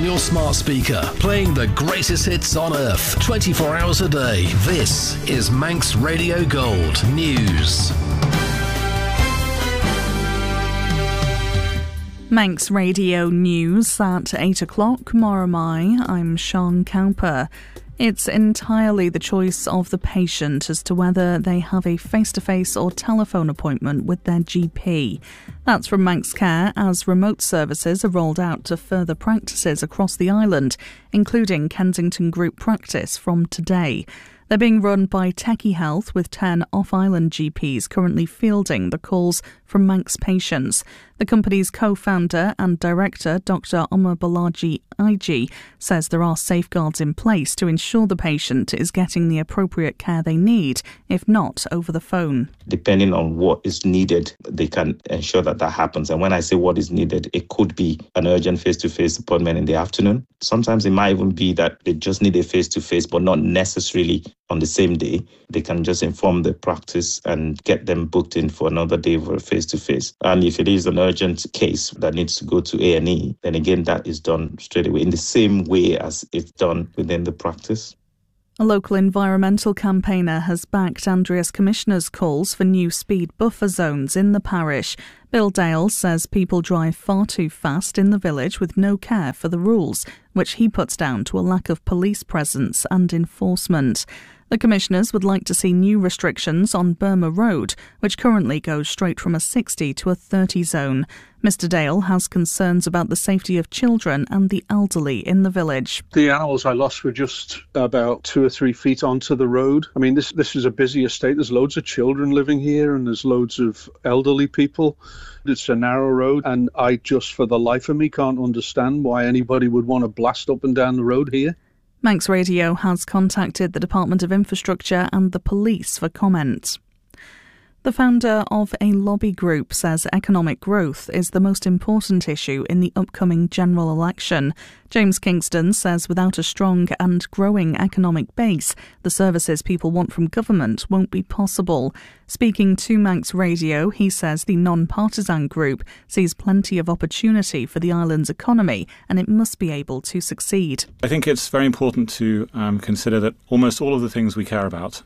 on your smart speaker, playing the greatest hits on earth, 24 hours a day. This is Manx Radio Gold News. Manx Radio News at 8 o'clock. Moramai, I'm Sean Cowper. It's entirely the choice of the patient as to whether they have a face-to-face or telephone appointment with their GP. That's from Manx Care as remote services are rolled out to further practices across the island, including Kensington Group Practice from today. They're being run by Techie Health, with 10 off-island GPs currently fielding the calls from Manx patients. The company's co-founder and director, Dr. Omar Balaji IG, says there are safeguards in place to ensure the patient is getting the appropriate care they need, if not over the phone. Depending on what is needed, they can ensure that that happens. And when I say what is needed, it could be an urgent face-to-face appointment in the afternoon. Sometimes it might even be that they just need a face-to-face, but not necessarily on the same day. They can just inform the practice and get them booked in for another day for a face-to-face. And if it is an urgent case that needs to go to A&E, then again, that is done straight away in the same way as it's done within the practice. A local environmental campaigner has backed Andreas Commissioner's calls for new speed buffer zones in the parish. Bill Dale says people drive far too fast in the village with no care for the rules, which he puts down to a lack of police presence and enforcement. The commissioners would like to see new restrictions on Burma Road, which currently goes straight from a 60 to a 30 zone. Mr Dale has concerns about the safety of children and the elderly in the village. The animals I lost were just about 2 or 3 feet onto the road. I mean, this is a busy estate. There's loads of children living here and there's loads of elderly people. It's a narrow road, and I just, for the life of me, can't understand why anybody would want to blast up and down the road here. Manx Radio has contacted the Department of Infrastructure and the police for comment. The founder of a lobby group says economic growth is the most important issue in the upcoming general election. James Kingston says without a strong and growing economic base, the services people want from government won't be possible. Speaking to Manx Radio, he says the non-partisan group sees plenty of opportunity for the island's economy and it must be able to succeed. I think it's very important to consider that almost all of the things we care about,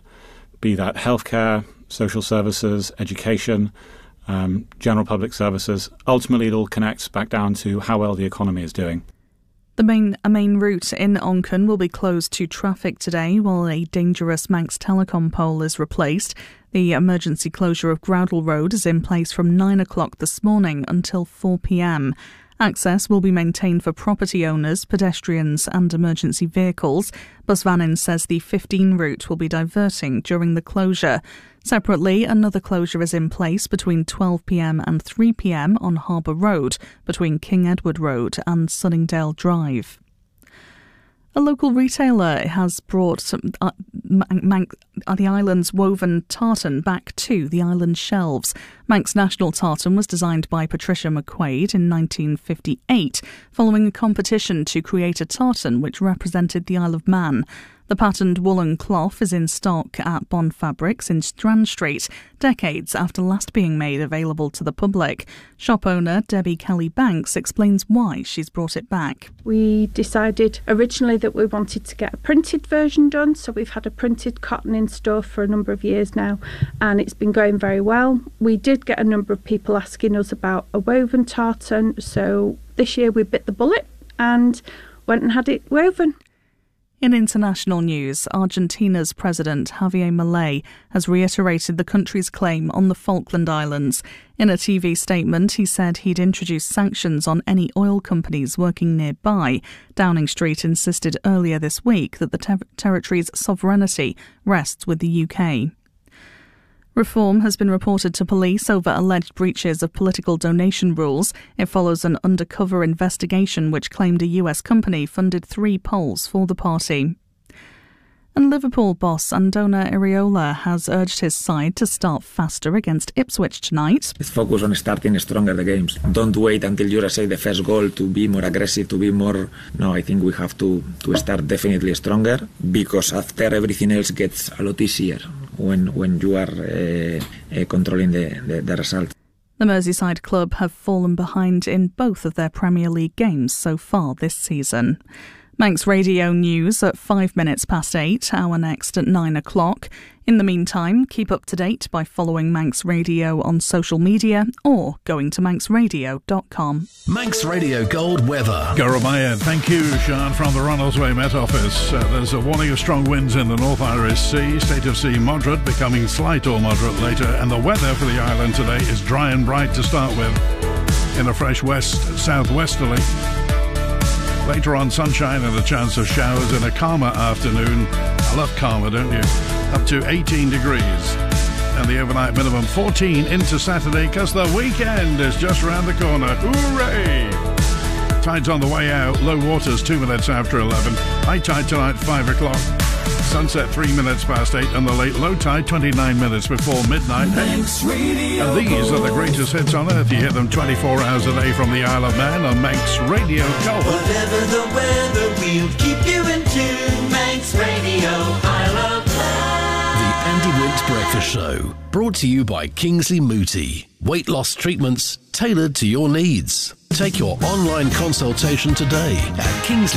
be that healthcare, social services, education, general public services, ultimately it all connects back down to how well the economy is doing. A main route in Onchan will be closed to traffic today while a dangerous Manx Telecom pole is replaced. The emergency closure of Groudle Road is in place from 9 o'clock this morning until 4 p.m. Access will be maintained for property owners, pedestrians and emergency vehicles. Busvannin says the 15 route will be diverting during the closure. Separately, another closure is in place between 12 p.m. and 3 p.m. on Harbour Road, between King Edward Road and Sunningdale Drive. A local retailer has brought the island's woven tartan back to the island shelves. Manx National Tartan was designed by Patricia McQuaid in 1958, following a competition to create a tartan which represented the Isle of Man. The patterned woolen cloth is in stock at Bond Fabrics in Strand Street, decades after last being made available to the public. Shop owner Debbie Kelly-Banks explains why she's brought it back. We decided originally that we wanted to get a printed version done, so we've had a printed cotton in store for a number of years now, and it's been going very well. We did get a number of people asking us about a woven tartan, so this year we bit the bullet and went and had it woven. In international news, Argentina's President Javier Milei has reiterated the country's claim on the Falkland Islands. In a TV statement, he said he'd introduce sanctions on any oil companies working nearby. Downing Street insisted earlier this week that the territory's sovereignty rests with the UK. Reform has been reported to police over alleged breaches of political donation rules. It follows an undercover investigation which claimed a US company funded 3 polls for the party. And Liverpool boss Andona Iraola has urged his side to start faster against Ipswich tonight. Let's focus on starting stronger the games. Don't wait until you receive the first goal to be more aggressive, to be more... No, I think we have to start definitely stronger, because after everything else gets a lot easier when you are controlling the result. The Merseyside club have fallen behind in both of their Premier League games so far this season. Manx Radio News at 8 8, our next at 9 o'clock. In the meantime, keep up to date by following Manx Radio on social media or going to manxradio.com. Manx Radio Gold weather. Goromaya, thank you, Sean, from the Ronaldsway Met Office. There's a warning of strong winds in the North Irish Sea, state of sea moderate, becoming slight or moderate later, and the weather for the island today is dry and bright to start with, in a fresh west-southwesterly. Later on, sunshine and a chance of showers in a calmer afternoon. I love calmer, don't you? Up to 18 degrees. And the overnight minimum 14 into Saturday, because the weekend is just round the corner. Hooray! Tide's on the way out. Low water's 2 minutes after 11. High tide tonight, 5 o'clock. Sunset 3 minutes past 8, and the late low tide 29 minutes before midnight. And these are the greatest hits on earth. You hear them 24 hours a day from the Isle of Man on Manx Radio Gold. Whatever the weather, we'll keep you in tune. Manx Radio, Isle of Man. The Andy Wint Breakfast Show, brought to you by Kingsley Mooti. Weight loss treatments tailored to your needs. Take your online consultation today at Kingsley.